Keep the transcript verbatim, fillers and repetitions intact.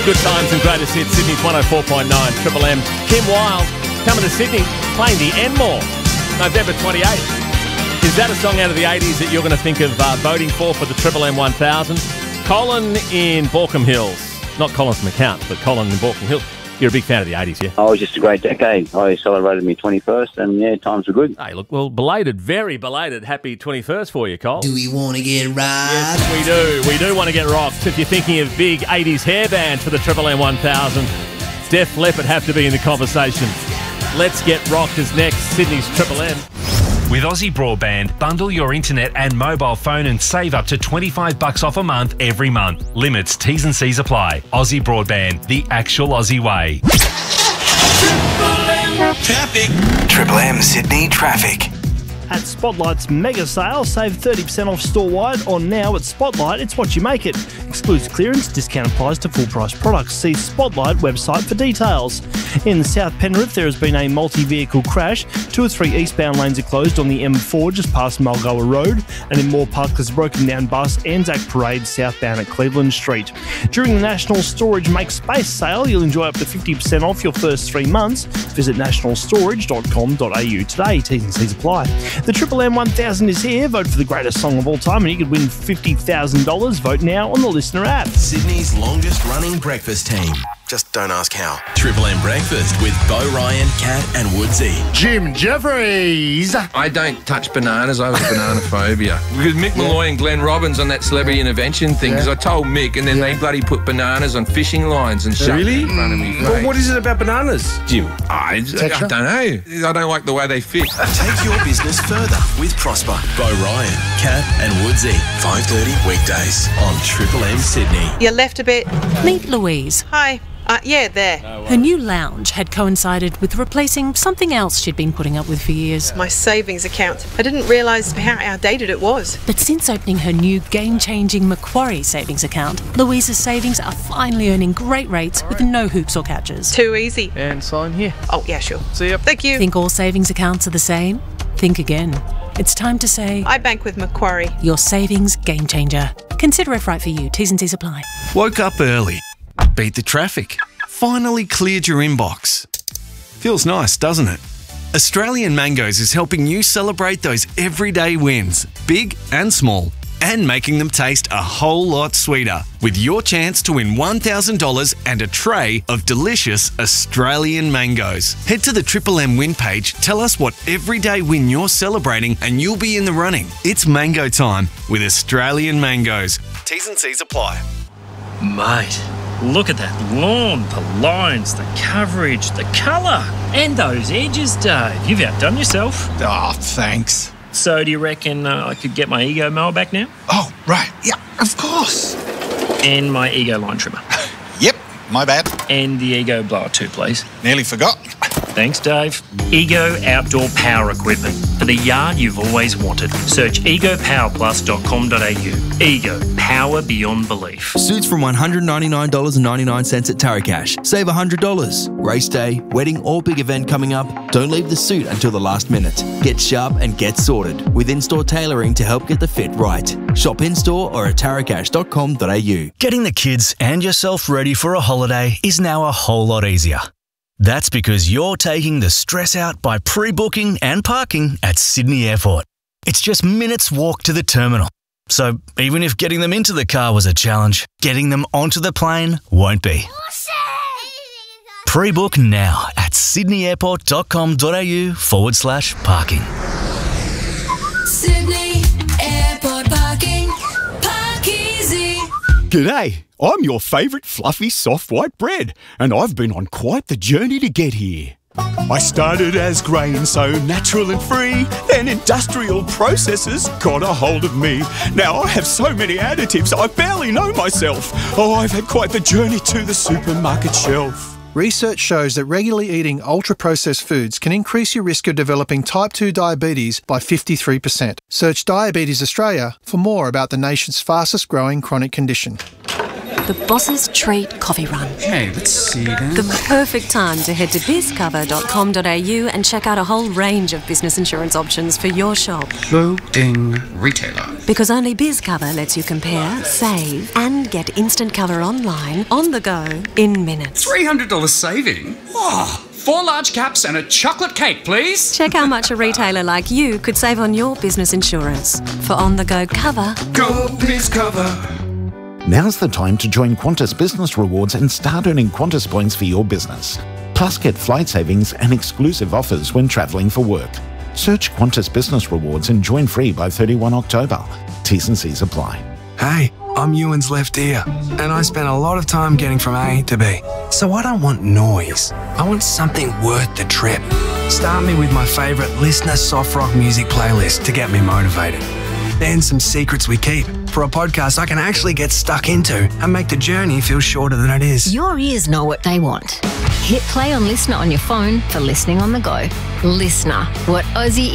Good times and greatest hits. Sydney's one oh four point nine, Triple M. Kim Wilde coming to Sydney, playing the Enmore, November twenty-eighth. Is that a song out of the eighties that you're going to think of uh, voting for for the Triple M one thousand? Colin in Baulkham Hills. Not Colin from Account, but Colin in Baulkham Hills. You're a big fan of the eighties, yeah? Oh, it was just a great decade. I celebrated my twenty-first, and yeah, times were good. Hey, look, well, belated, very belated happy twenty-first for you, Cole. Do we want to get rocked? Yes, we do. We do want to get rocked. If you're thinking of big eighties hairband for the Triple M one thousand, Def Leppard have to be in the conversation. Let's Get Rocked is next, Sydney's Triple M. With Aussie Broadband, bundle your internet and mobile phone and save up to twenty-five bucks off a month every month. Limits, T's and C's apply. Aussie Broadband, the actual Aussie way. Triple M traffic. Triple M Sydney traffic. At Spotlight's mega sale, save thirty percent off store-wide. On now at Spotlight, it's what you make it. Excludes clearance, discount applies to full-price products. See Spotlight website for details. In South Penrith, there has been a multi-vehicle crash. Two or three eastbound lanes are closed on the M four just past Mulgoa Road. And in Moore Park, there's a broken-down bus, Anzac Parade, southbound at Cleveland Street. During the National Storage Make Space sale, you'll enjoy up to fifty percent off your first three months. Visit national storage dot com dot a u today. T's and C's apply. The Triple M one thousand is here. Vote for the greatest song of all time and you could win fifty thousand dollars. Vote now on the Listener app. Sydney's longest running breakfast team. Just don't ask how. Triple M Breakfast with Bo Ryan, Kat and Woodsy. Jim Jeffries. I don't touch bananas. I have banana phobia. Because Mick Malloy and Glenn Robbins on that celebrity intervention thing, because yeah. I told Mick and then yeah. they bloody put bananas on fishing lines and shoved really? it in front of me. Well, what is it about bananas, Jim? I, I don't know. I don't like the way they fit. Take your business further with Prosper. Bo Ryan, Kat and Woodsy. five thirty weekdays on Triple M Sydney. You left a bit. Meet Louise. Hi. Uh, yeah, there. Her new lounge had coincided with replacing something else she'd been putting up with for years. My savings account. I didn't realise how outdated it was. But since opening her new game-changing Macquarie savings account, Louise's savings are finally earning great rates with no hoops or catches. Too easy. And sign here. Oh, yeah, sure. See ya. Thank you. Think all savings accounts are the same? Think again. It's time to say... I bank with Macquarie. Your savings game changer. Consider if right for you. T's and C's apply. Woke up early. Beat the traffic. Finally cleared your inbox. Feels nice, doesn't it? Australian Mangoes is helping you celebrate those everyday wins, big and small, and making them taste a whole lot sweeter with your chance to win one thousand dollars and a tray of delicious Australian mangoes. Head to the Triple M win page, tell us what everyday win you're celebrating and you'll be in the running. It's mango time with Australian Mangoes. T's and C's apply. Mate, look at that lawn, the lines, the coverage, the colour, and those edges, Dave. You've outdone yourself. Oh, thanks. So do you reckon uh, I could get my Ego mower back now? Oh, right. Yeah, of course. And my Ego line trimmer. Yep, my bad. And the Ego blower too, please. Nearly forgot. Thanks, Dave. Ego Outdoor Power Equipment. For the yard you've always wanted. Search ego power plus dot com dot a u. Ego. Power beyond belief. Suits from one hundred ninety-nine dollars and ninety-nine cents at Tarakash. Save one hundred dollars. Race day, wedding or big event coming up? Don't leave the suit until the last minute. Get sharp and get sorted with in-store tailoring to help get the fit right. Shop in-store or at tarakash dot com dot a u. Getting the kids and yourself ready for a holiday is now a whole lot easier. That's because you're taking the stress out by pre-booking and parking at Sydney Airport. It's just minutes walk to the terminal. So even if getting them into the car was a challenge, getting them onto the plane won't be. Pre-book now at sydney airport dot com dot a u forward slash parking. Sydney Airport parking. Park easy. G'day, I'm your favourite fluffy soft white bread, and I've been on quite the journey to get here. I started as grain, so natural and free, then industrial processes got a hold of me. Now I have so many additives, I barely know myself. Oh, I've had quite the journey to the supermarket shelf. Research shows that regularly eating ultra-processed foods can increase your risk of developing type two diabetes by fifty-three percent. Search Diabetes Australia for more about the nation's fastest growing chronic condition. The Boss's Treat Coffee Run. Okay, let's see then. The perfect time to head to biz cover dot com dot a u and check out a whole range of business insurance options for your shop. Loading retailer. Because only BizCover lets you compare, save, and get instant cover online, on the go, in minutes. three hundred dollars saving? Oh, four large caps and a chocolate cake, please. Check how much a retailer like you could save on your business insurance. For on-the-go cover, go BizCover. Now's the time to join Qantas Business Rewards and start earning Qantas points for your business. Plus, get flight savings and exclusive offers when travelling for work. Search Qantas Business Rewards and join free by thirty-first of October. T's and C's apply. Hey, I'm Ewan's left ear, and I spent a lot of time getting from A to B. So I don't want noise. I want something worth the trip. Start me with my favourite listener soft rock music playlist to get me motivated. Then some secrets we keep for a podcast I can actually get stuck into and make the journey feel shorter than it is. Your ears know what they want. Hit play on Listener on your phone for listening on the go. Listener, what Aussie